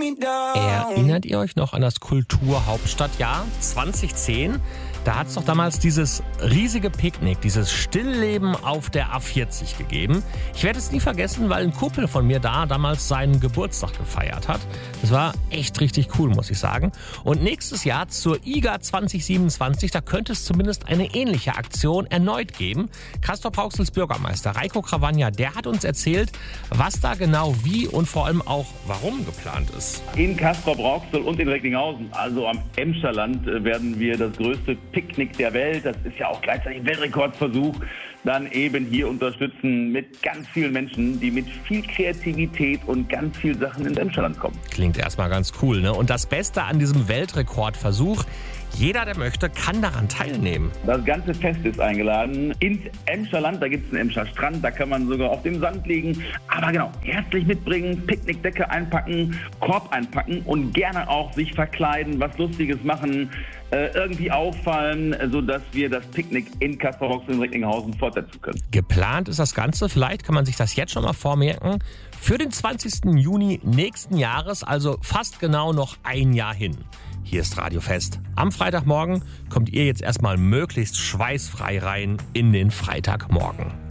Erinnert ihr euch noch an das Kulturhauptstadtjahr 2010? Da hat es doch damals dieses riesige Picknick, dieses Stillleben auf der A40 gegeben. Ich werde es nie vergessen, weil ein Kumpel von mir damals seinen Geburtstag gefeiert hat. Das war echt richtig cool, muss ich sagen. Und nächstes Jahr zur IGA 2027, da könnte es zumindest eine ähnliche Aktion erneut geben. Castrop-Rauxels Bürgermeister Reiko Cravagna, der hat uns erzählt, was da genau wie und vor allem auch warum geplant ist. In Castrop-Rauxel und in Recklinghausen, also am Emscherland, werden wir das größte Picknick der Welt, das ist ja auch gleichzeitig ein Weltrekordversuch, dann eben hier unterstützen mit ganz vielen Menschen, die mit viel Kreativität und ganz vielen Sachen ins Emscherland kommen. Klingt erstmal ganz cool, ne? Und das Beste an diesem Weltrekordversuch: jeder, der möchte, kann daran teilnehmen. Das ganze Fest ist eingeladen ins Emscherland. Da gibt es einen Emscher Strand, da kann man sogar auf dem Sand liegen. Aber genau, herzlich mitbringen, Picknickdecke einpacken, Korb einpacken und gerne auch sich verkleiden, was Lustiges machen, irgendwie auffallen, sodass wir das Picknick in Castrop-Rauxel in Recklinghausen fortsetzen können. Geplant ist das Ganze, vielleicht kann man sich das jetzt schon mal vormerken, für den 20. Juni nächsten Jahres, also fast genau noch ein Jahr hin. Hier ist Radio Fest. Am Freitagmorgen kommt ihr jetzt erstmal möglichst schweißfrei rein in den Freitagmorgen.